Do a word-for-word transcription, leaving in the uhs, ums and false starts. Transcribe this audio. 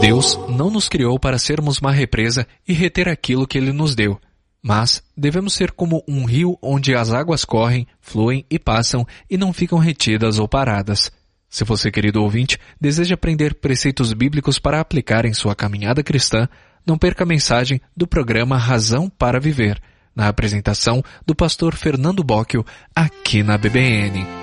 Deus não nos criou para sermos uma represa e reter aquilo que Ele nos deu, mas devemos ser como um rio onde as águas correm, fluem e passam e não ficam retidas ou paradas. Se você, querido ouvinte, deseja aprender preceitos bíblicos para aplicar em sua caminhada cristã, não perca a mensagem do programa Razão para Viver, na apresentação do pastor Fernando Bocchio, aqui na B B N.